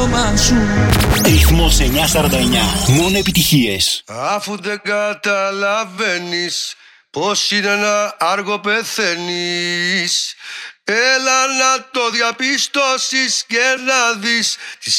Ρυθμός 949. Μόνο επιτυχίες. Αφού δεν καταλαβαίνεις πως είναι ένα άργο πεθαίνεις, έλα να το διαπιστώσεις και να δεις τις